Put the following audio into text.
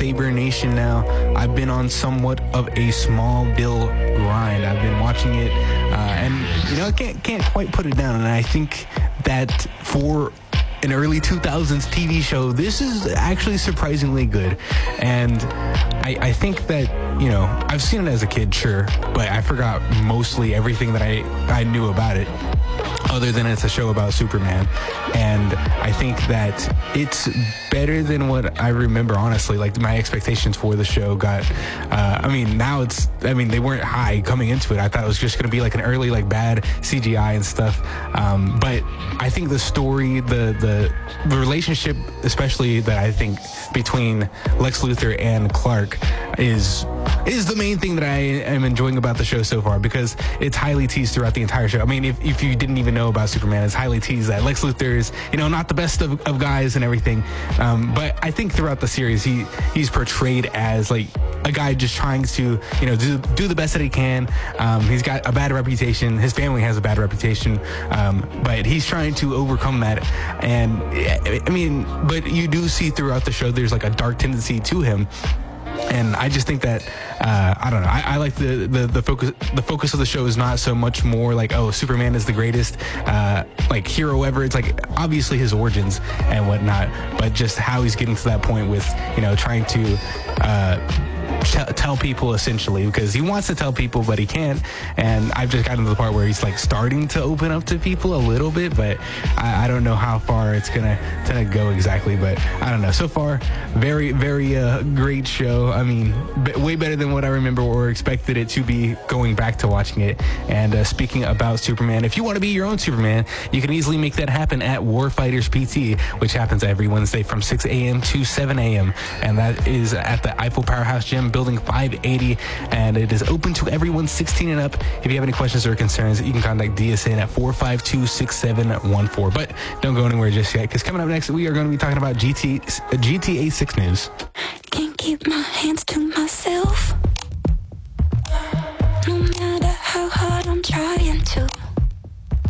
Saber Nation now. I've been on somewhat of a Smallville grind. I've been watching it, and I can't quite put it down. And I think that for an early 2000s TV show, this is actually surprisingly good. And I think that, I've seen it as a kid, sure, but I forgot mostly everything that I knew about it, other than it's a show about Superman. And I think that it's better than what I remember, honestly. Like, my expectations for the show got, they weren't high coming into it. I thought it was just going to be like an early, like, bad CGI and stuff. But I think the story, the relationship, especially that I think between Lex Luthor and Clark is the main thing that I am enjoying about the show so far, because it's highly teased throughout the entire show. I mean, if you didn't even know about Superman, it's highly teased that Lex Luthor is, not the best of guys and everything. But I think throughout the series, he's portrayed as like a guy just trying to, do the best that he can. He's got a bad reputation. His family has a bad reputation. But he's trying to overcome that. And but you do see throughout the show, there's like a dark tendency to him. And I just think that, I don't know, I like the focus of the show is not so much more like, oh, Superman is the greatest, hero ever. It's like, obviously his origins and whatnot, but just how he's getting to that point with, trying to, tell people, essentially, because he wants to tell people, but he can't. And I've just gotten to the part where he's like starting to open up to people a little bit, but I don't know how far it's gonna go exactly. But I don't know. So far, very, very great show. I mean, way better than what I remember or expected it to be going back to watching it. And speaking about Superman, if you want to be your own Superman, you can easily make that happen at Warfighters PT, which happens every Wednesday from 6 a.m. to 7 a.m. And that is at the Eiffel Powerhouse Gym, Building 580, and it is open to everyone 16 and up. If you have any questions or concerns, you can contact DSN at 452-6714. But don't go anywhere just yet, because coming up next, we are going to be talking about GTA 6 news. Can't keep my hands to myself.